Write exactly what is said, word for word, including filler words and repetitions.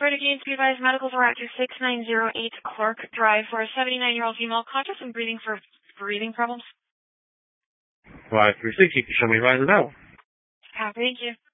Renegade Speedwise Medical Director six nine zero eight Clark Drive for a seventy-nine-year-old female conscious and breathing for breathing problems. five three six, you can show me right now. Ah, thank you.